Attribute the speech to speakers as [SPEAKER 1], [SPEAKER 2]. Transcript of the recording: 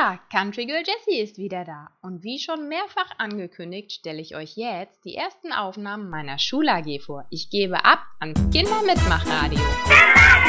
[SPEAKER 1] Ja, Country Girl Jessie ist wieder da. Und wie schon mehrfach angekündigt, stelle ich euch jetzt die ersten Aufnahmen meiner Schul-AG vor. Ich gebe ab ans Kindermitmachradio.